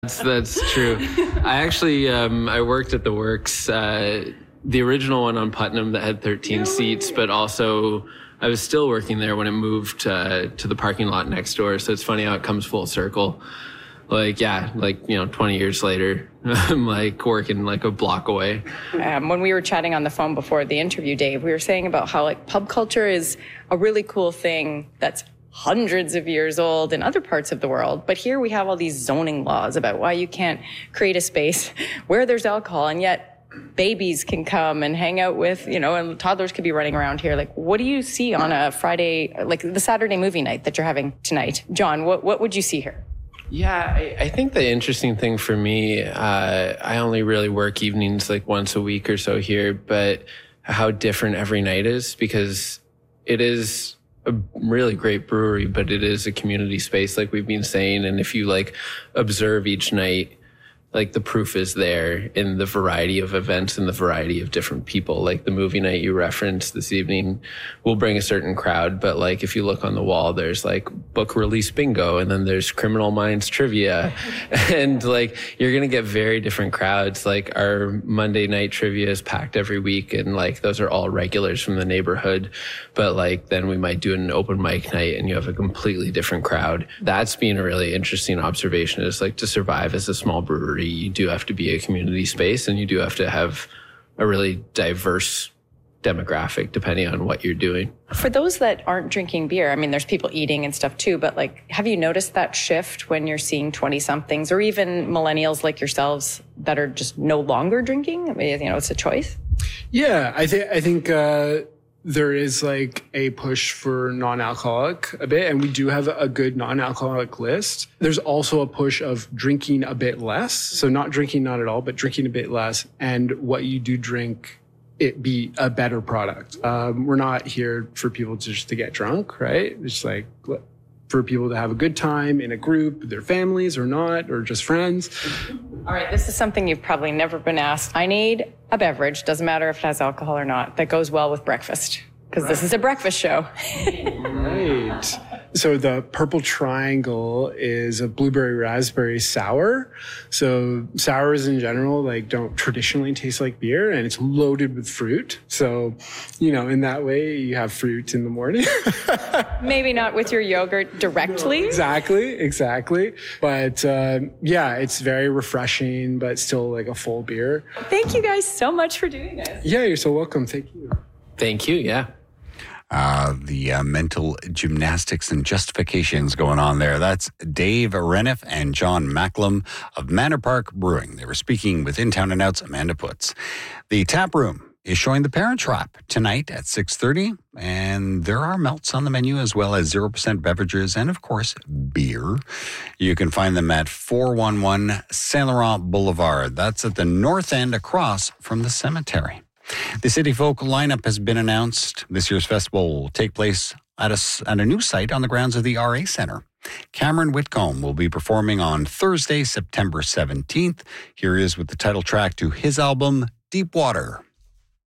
That's true. I actually, I worked at the Works, the original one on Putnam that had 13 seats, but also I was still working there when it moved to the parking lot next door. So it's funny how it comes full circle. 20 years later, I'm working a block away. When we were chatting on the phone before the interview, Dave, we were saying about how pub culture is a really cool thing that's hundreds of years old in other parts of the world. But here we have all these zoning laws about why you can't create a space where there's alcohol, and yet babies can come and hang out with, and toddlers could be running around here. What do you see on a Friday, the Saturday movie night that you're having tonight? John, what would you see here? Yeah, I think the interesting thing for me, I only really work evenings once a week or so here, but how different every night is, because it is a really great brewery, but it is a community space like we've been saying. And if you observe each night, the proof is there in the variety of events and the variety of different people. The movie night you referenced this evening will bring a certain crowd, but if you look on the wall, there's book release bingo, and then there's Criminal Minds trivia, and you're gonna get very different crowds. Our Monday night trivia is packed every week, and those are all regulars from the neighborhood. But then we might do an open mic night, and you have a completely different crowd. That's been a really interesting observation. Is to survive as a small brewery, you do have to be a community space, and you do have to have a really diverse demographic depending on what you're doing. For those that aren't drinking beer, there's people eating and stuff too, but have you noticed that shift when you're seeing 20-somethings or even millennials like yourselves that are just no longer drinking? It's a choice. Yeah, I think there is a push for non-alcoholic a bit, and we do have a good non-alcoholic list. There's also a push of drinking a bit less. So not drinking not at all, but drinking a bit less. And what you do drink, it be a better product. We're not here for people just to get drunk, right? It's for people to have a good time in a group, their families or not, or just friends. All right, this is something you've probably never been asked. I need a beverage, doesn't matter if it has alcohol or not, that goes well with breakfast, because This is a breakfast show. Right. So the Purple Triangle is a blueberry raspberry sour. So sours in general, don't traditionally taste like beer, and it's loaded with fruit. So, in that way you have fruit in the morning. Maybe not with your yogurt directly. No, exactly. But, it's very refreshing, but still a full beer. Thank you guys so much for doing this. Yeah, you're so welcome. Thank you. Thank you. Yeah. The mental gymnastics and justifications going on there. That's Dave Reniff and John Macklem of Manor Park Brewing. They were speaking with In Town and Out's Amanda Putz. The tap room is showing The Parent Trap tonight at 6:30, and there are melts on the menu as well as 0% beverages and, of course, beer. You can find them at 411 Saint Laurent Boulevard. That's at the north end across from the cemetery. The City Folk lineup has been announced. This year's festival will take place at a new site on the grounds of the RA Centre. Cameron Whitcomb will be performing on Thursday, September 17th. Here he is with the title track to his album, Deep Water.